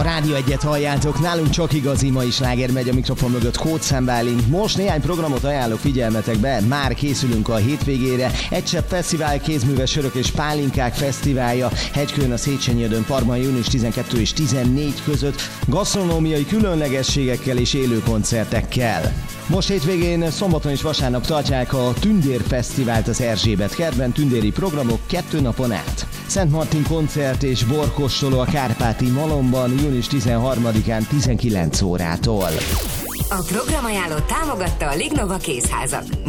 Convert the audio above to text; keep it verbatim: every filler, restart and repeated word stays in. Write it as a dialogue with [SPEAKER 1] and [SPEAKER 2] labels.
[SPEAKER 1] Rádió Egyet halljátok, nálunk csak igazi mai sláger megy, a mikrofon mögött Kócz Bálint. Most néhány programot ajánlok figyelmetekbe, már készülünk a hétvégére. Egysebb Fesztivál, kézműves sörök és pálinkák fesztiválja, Hegykőn a Széchenyi Ödön Parkban június tizenkettő és tizennégy között, gasztronómiai különlegességekkel és élő koncertekkel. Most hétvégén, szombaton és vasárnap tartják a Tündér Fesztivált az Erzsébet kertben, tündéri programok kettő napon át. Szent Martin koncert és borkóstoló a Kárpáti Malomban június tizenharmadikán tizenkilenc órától.
[SPEAKER 2] A programajánlót támogatta a Lignova Kézházak.